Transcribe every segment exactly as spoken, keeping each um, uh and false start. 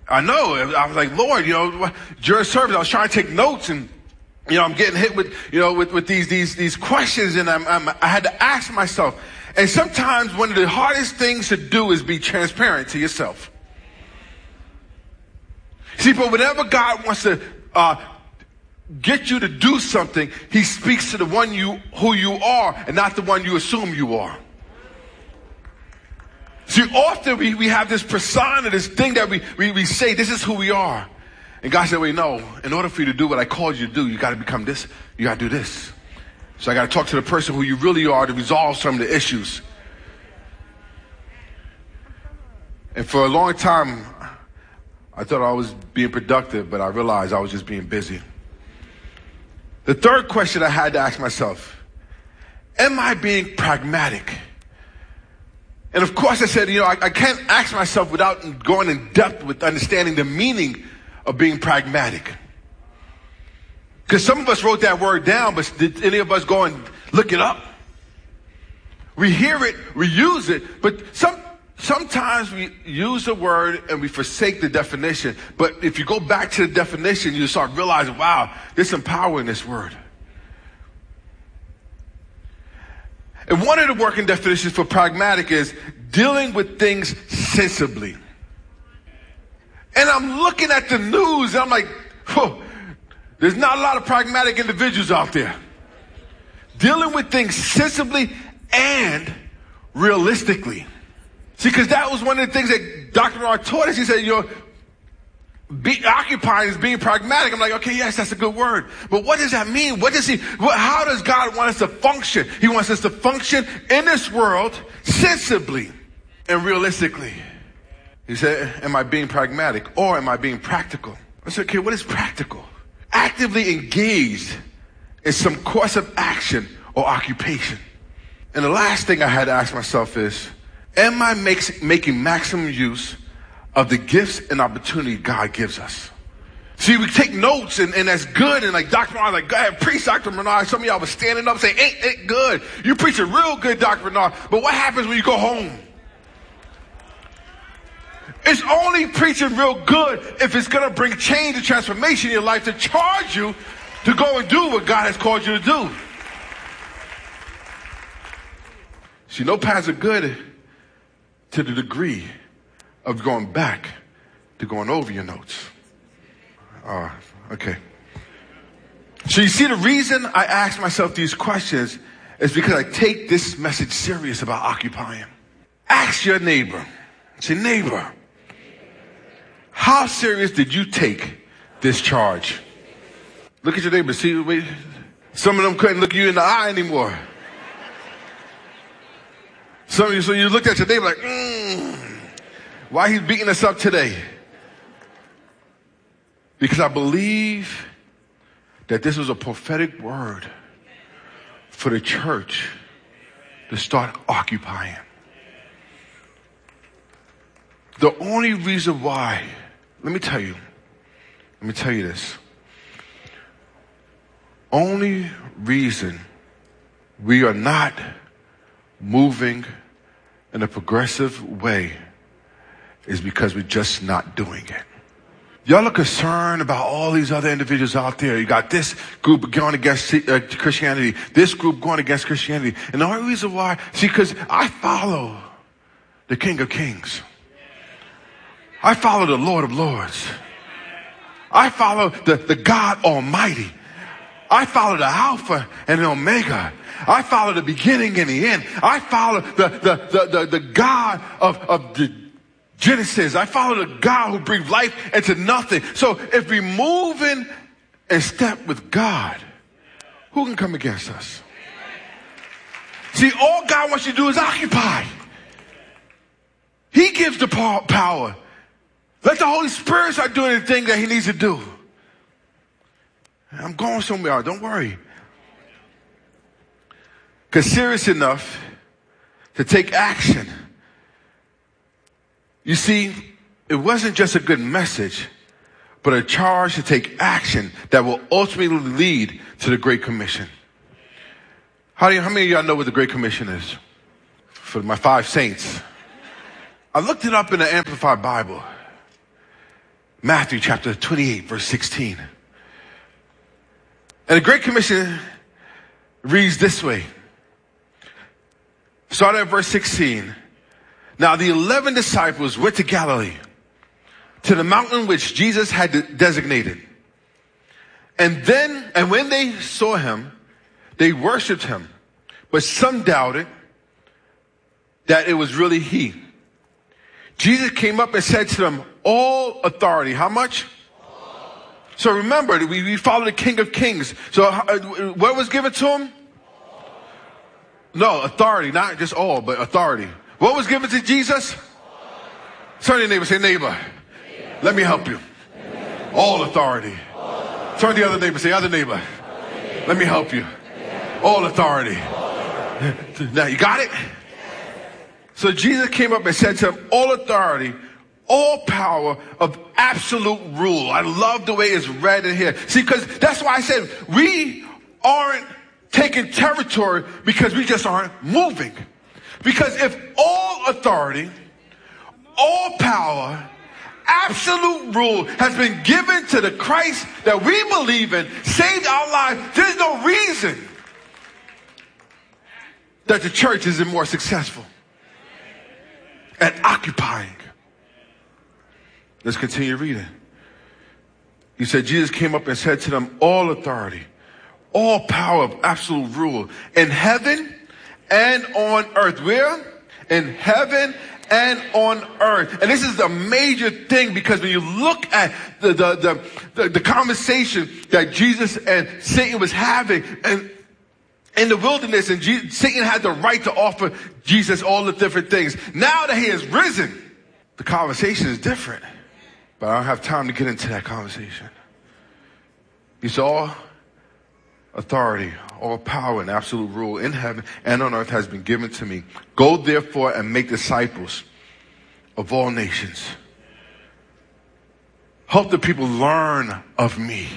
I know. I was like, Lord, you know, during service, I was trying to take notes, and you know, I'm getting hit with, you know, with, with these these these questions, and I'm, I'm I had to ask myself. And sometimes one of the hardest things to do is be transparent to yourself. See, but whenever God wants to uh, get you to do something, He speaks to the one you who you are, and not the one you assume you are. See, often we, we have this persona, this thing that we, we, we say, this is who we are. And God said, wait, no, in order for you to do what I called you to do, you got to become this, you got to do this. So I got to talk to the person who you really are to resolve some of the issues. And for a long time, I thought I was being productive, but I realized I was just being busy. The third question I had to ask myself, am I being pragmatic? And of course I said, you know, I, I can't ask myself without going in depth with understanding the meaning of being pragmatic. Because some of us wrote that word down, but did any of us go and look it up? We hear it, we use it, but some, sometimes we use the word and we forsake the definition. But if you go back to the definition, you start realizing, wow, there's some power in this word. And one of the working definitions for pragmatic is dealing with things sensibly. And I'm looking at the news and I'm like, whoa, there's not a lot of pragmatic individuals out there. Dealing with things sensibly and realistically. See, because that was one of the things that Doctor Bernard taught us. He said, you know, be, occupying is being pragmatic. I'm like, okay, yes, that's a good word. But what does that mean? What does he, what, how does God want us to function? He wants us to function in this world sensibly and realistically. He said, am I being pragmatic or am I being practical? I said, okay, what is practical? Actively engaged in some course of action or occupation. And the last thing I had to ask myself is, am I makes, making maximum use of the gifts and opportunity God gives us? See, we take notes and, and that's good. And like Doctor Bernard, like, go ahead, preach, Doctor Bernard. Some of y'all was standing up saying, ain't it good? You preach it real good, Doctor Bernard. But what happens when you go home? It's only preaching real good if it's going to bring change and transformation in your life to charge you to go and do what God has called you to do. See, notepads are good to the degree of going back to going over your notes. Uh, okay. So you see, the reason I ask myself these questions is because I take this message serious about occupying. Ask your neighbor. Say, neighbor, how serious did you take this charge? Look at your neighbor. See, wait, some of them couldn't look you in the eye anymore. Some of you, so you looked at your neighbor like, mm, why he's beating us up today? Because I believe that this was a prophetic word for the church to start occupying. The only reason why, let me tell you, let me tell you this. Only reason we are not moving in a progressive way is because we're just not doing it. Y'all are concerned about all these other individuals out there. You got this group going against uh, Christianity, this group going against Christianity. And the only reason why, see, because I follow the King of Kings. I follow the Lord of Lords. I follow the, the God Almighty. I follow the Alpha and the Omega. I follow the beginning and the end. I follow the, the, the, the, the God of, of the Genesis. I follow the God who breathed life into nothing. So if we move in and step with God, who can come against us? See, all God wants you to do is occupy. He gives the power. Let the Holy Spirit start doing the thing that he needs to do. I'm going somewhere. Don't worry. Because serious enough to take action. You see, it wasn't just a good message, but a charge to take action that will ultimately lead to the Great Commission. How, do you, how many of y'all know what the Great Commission is? For my five saints. I looked it up in the Amplified Bible. Matthew chapter twenty-eight, verse sixteen. And the Great Commission reads this way. Starting at verse sixteen. Now the eleven disciples went to Galilee, to the mountain which Jesus had designated. And then, and when they saw him, they worshiped him. But some doubted that it was really he. Jesus came up and said to them, all authority. How much? All. So remember, we, we follow the King of Kings. So uh, what was given to him? All. No, authority, not just all, but authority. What was given to Jesus? All. Turn to your neighbor, say neighbor. neighbor. Let me help you. Neighbor. All authority. All. Turn to the other neighbor, say other neighbor. neighbor. Let me help you. Neighbor. All authority. All. Now you got it? So Jesus came up and said to him, all authority, all power of absolute rule. I love the way it's read in here. See, because that's why I said we aren't taking territory because we just aren't moving. Because if all authority, all power, absolute rule has been given to the Christ that we believe in, saved our lives, there's no reason that the church isn't more successful at occupying. Let's continue reading. He said, Jesus came up and said to them, all authority, all power of absolute rule in heaven and on earth. Where? In heaven and on earth. And this is the major thing, because when you look at the, the, the, the, the conversation that Jesus and Satan was having and in the wilderness, and Jesus, Satan had the right to offer Jesus all the different things. Now that he has risen, the conversation is different. But I don't have time to get into that conversation. He said, all authority, all power and absolute rule in heaven and on earth has been given to me. Go therefore and make disciples of all nations. Help the people learn of me.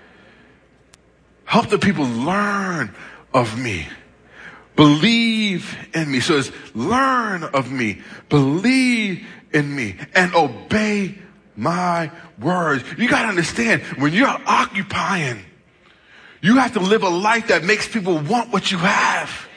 Help the people learn of me. Believe in me. So it's learn of me, believe in me, and obey my words. You got to understand, when you're occupying, you have to live a life that makes people want what you have.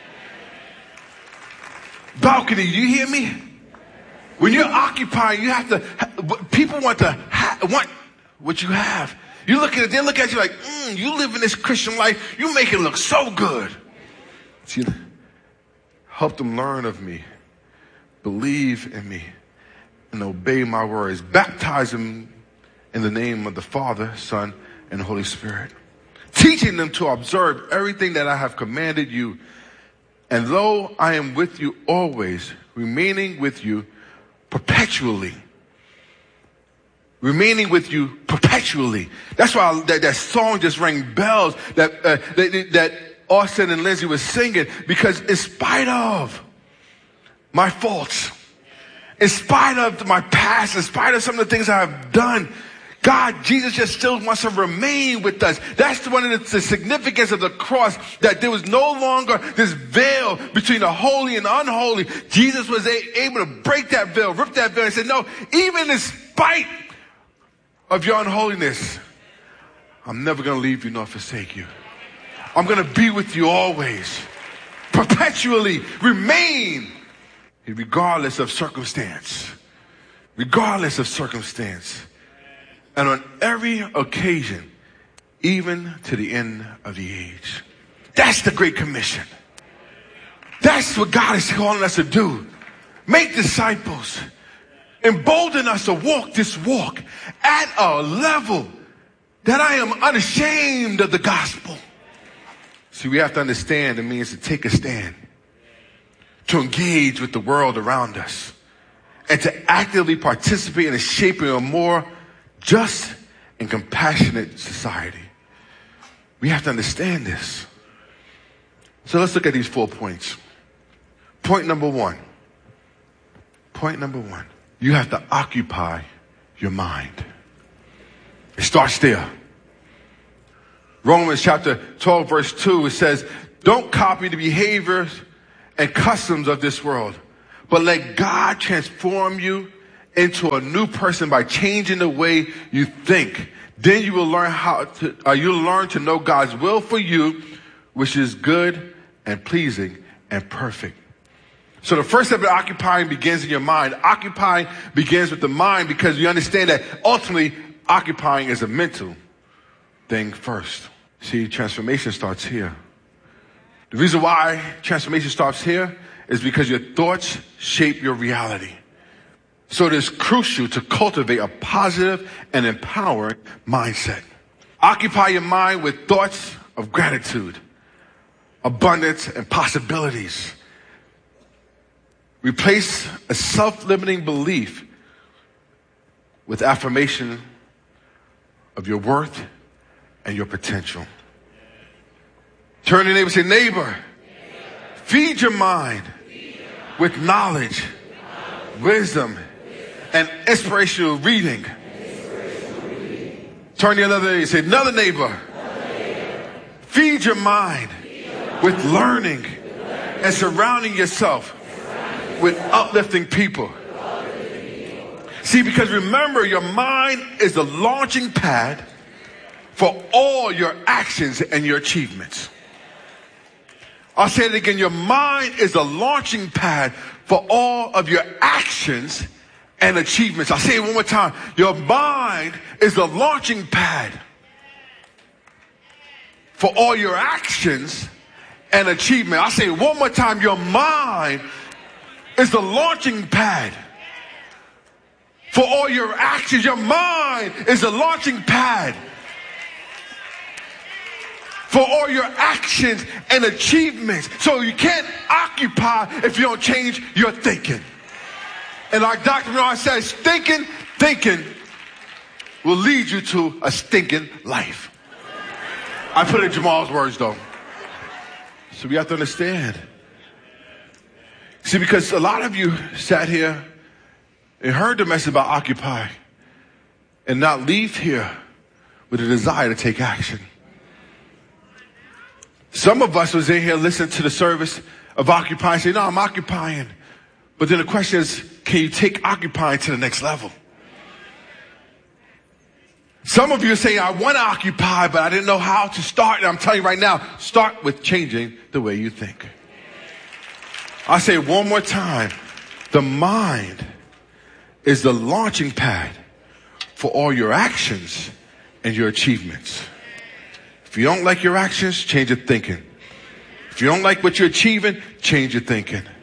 Balcony, you hear me? When you're occupying, you have to, people want to ha, want what you have. You look at it, they look at you like, mm, you live in this Christian life, you make it look so good. See, help them learn of me, believe in me, and obey my words. Baptize them in the name of the Father, Son, and Holy Spirit, teaching them to observe everything that I have commanded you. And lo, I am with you always, remaining with you perpetually. Remaining with you perpetually. That's why I, that, that song just rang bells that, uh, that, that Austin and Lindsay was singing, because in spite of my faults, in spite of my past, in spite of some of the things I have done, God, Jesus just still wants to remain with us. That's one of the, the significance of the cross, that there was no longer this veil between the holy and the unholy. Jesus was a, able to break that veil, rip that veil, and say, no, even in spite of your unholiness, I'm never going to leave you nor forsake you. I'm going to be with you always, perpetually, remain, regardless of circumstance, regardless of circumstance. And on every occasion, even to the end of the age. That's the Great Commission. That's what God is calling us to do. Make disciples. Embolden us to walk this walk at a level that I am unashamed of the gospel. See, we have to understand it means to take a stand, to engage with the world around us, and to actively participate in shaping a more just and compassionate society. We have to understand this. So let's look at these four points. Point number one. Point number one. You have to occupy your mind. It starts there. Romans chapter twelve, verse two, it says, don't copy the behaviors and customs of this world, but let God transform you into a new person by changing the way you think. Then you will learn how to, uh, you'll learn to know God's will for you, which is good and pleasing and perfect. So the first step of occupying begins in your mind. Occupying begins with the mind because you understand that ultimately occupying is a mental thing first. See, transformation starts here. The reason why transformation starts here is because your thoughts shape your reality. So it is crucial to cultivate a positive and empowering mindset. Occupy your mind with thoughts of gratitude, abundance, and possibilities. Replace a self-limiting belief with affirmation of your worth and your potential. Turn to your neighbor and say, neighbor, feed your mind with knowledge, wisdom, and inspirational reading. Turn to another neighbor and say, another neighbor, feed your mind with learning and surrounding yourself with uplifting people. See, because remember, your mind is the launching pad for all your actions and your achievements. I'll say it again. Your mind is the launching pad for all of your actions and achievements. I'll say it one more time. Your mind is the launching pad for all your actions and achievement. I'll say it one more time. Your mind is the launching pad for all your actions. Your mind is the launching pad for all your actions and achievements. So you can't occupy if you don't change your thinking. And like Doctor Bernard says, thinking, thinking will lead you to a stinking life. I put it in Jamal's words though. So we have to understand. See, because a lot of you sat here and heard the message about occupy and not leave here with a desire to take action. Some of us was in here listening to the service of occupy and say, no, I'm occupying. But then the question is, can you take occupying to the next level? Some of you are saying, I want to occupy, but I didn't know how to start. And I'm telling you right now, start with changing the way you think. I say it one more time. The mind is the launching pad for all your actions and your achievements. If you don't like your actions, change your thinking. If you don't like what you're achieving, change your thinking.